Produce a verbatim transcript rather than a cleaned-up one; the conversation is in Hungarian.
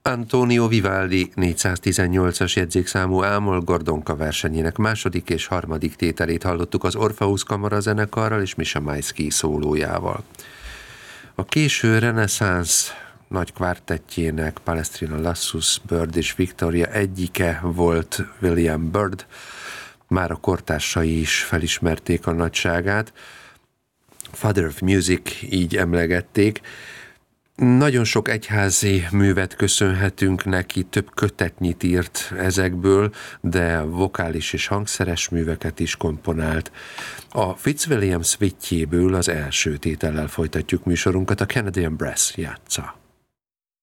Antonio Vivaldi négyszáztizennyolcas jegyzékszámú Ámol Gordonka versenyének második és harmadik tételét hallottuk az Orpheus Kamara zenekarral és Misha Maisky szólójával. A késő reneszánsz nagy kvártettjének, Palestrina Lassus, Bird és Victoria egyike volt William Byrd, már a kortársai is felismerték a nagyságát. Father of Music, így emlegették. Nagyon sok egyházi művet köszönhetünk neki, több kötetnyit írt ezekből, de vokális és hangszeres műveket is komponált. A Fitzwilliam szvitjéből az első tétellel folytatjuk műsorunkat, a Canadian Brass játsza.